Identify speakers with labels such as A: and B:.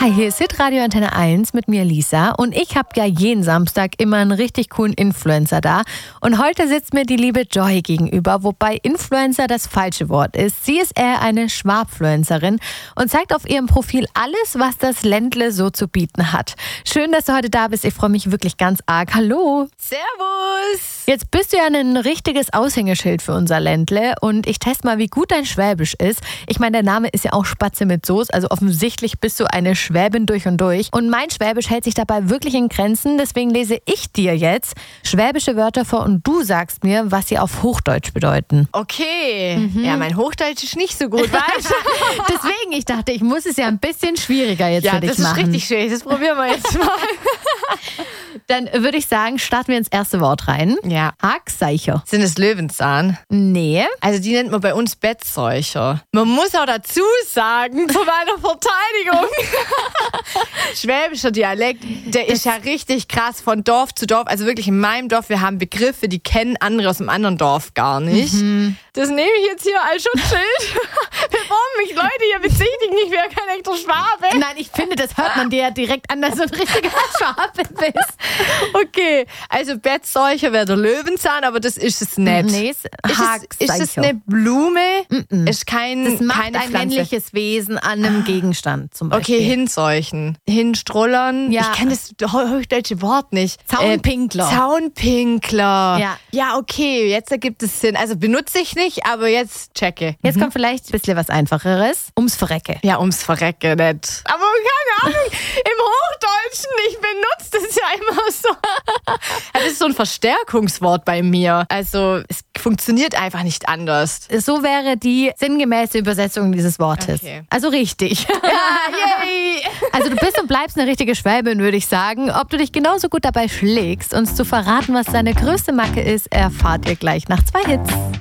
A: Hi, hier ist Hitradio Antenne 1 mit mir Lisa und ich habe ja jeden Samstag immer einen richtig coolen Influencer da und heute sitzt mir die liebe Joy gegenüber, wobei Influencer das falsche Wort ist. Sie ist eher eine Schwabfluencerin und zeigt auf ihrem Profil alles, was das Ländle so zu bieten hat. Schön, dass du heute da bist, ich freue mich wirklich ganz arg. Hallo!
B: Servus!
A: Jetzt bist du ja ein richtiges Aushängeschild für unser Ländle und ich teste mal, wie gut dein Schwäbisch ist. Ich meine, der Name ist ja auch Spatze mit Soße, also offensichtlich bist du eine Schwäbin durch und durch. Und mein Schwäbisch hält sich dabei wirklich in Grenzen, deswegen lese ich dir jetzt schwäbische Wörter vor und du sagst mir, was sie auf Hochdeutsch bedeuten.
B: Okay. Ja, mein Hochdeutsch ist nicht so gut, weißt du?
A: Deswegen, ich dachte, ich muss es ja ein bisschen schwieriger jetzt für dich machen.
B: Ja, das ist richtig schwierig. Das probieren wir jetzt mal.
A: Dann würde ich sagen, starten wir ins erste Wort rein.
B: Ja.
A: Hackseicher.
B: Sind es Löwenzahn?
A: Nee.
B: Also die nennt man bei uns Bettseucher. Man muss auch dazu sagen, zu meiner Verteidigung, schwäbischer Dialekt, der ist ja richtig krass von Dorf zu Dorf. Also wirklich in meinem Dorf, wir haben Begriffe, die kennen andere aus dem anderen Dorf gar nicht. Das nehme ich jetzt hier als Schutzschild. Bevor mich Leute hier bezichtigen, ich wäre kein echter Schwabe.
A: Nein, ich finde, das hört man dir ja direkt an, dass du ein richtiger Schwabe bist.
B: Okay, also Bettseucher wäre der Löwenzahn, aber das ist es nicht.
A: Nee,
B: Ist es eine Blume? Ist
A: Das macht
B: keine
A: ein
B: Pflanze.
A: männliches Wesen an einem Gegenstand zum Beispiel.
B: Okay, hinseuchen. Hinstrollern.
A: Ja.
B: Ich kenne das hochdeutsche Wort nicht.
A: Zaunpinkler.
B: Zaunpinkler.
A: Ja.
B: Ja, okay, jetzt ergibt es Sinn. Also benutze ich nicht, aber jetzt checke.
A: Jetzt kommt vielleicht ein bisschen was Einfacheres. Ums Verrecke.
B: Ja, ums Verrecke nicht. Aber keine Ahnung, im Hochdeutschen, ich benutze das ja immer so. Das ist so ein Verstärkungswort bei mir. Also es funktioniert einfach nicht anders.
A: So wäre die sinngemäße Übersetzung dieses Wortes.
B: Okay.
A: Also richtig.
B: Yay!
A: Also du bist und bleibst eine richtige Schwäbin, würde ich sagen. Ob du dich genauso gut dabei schlägst, uns zu verraten, was deine größte Macke ist, erfahrt ihr gleich nach 2 Hits.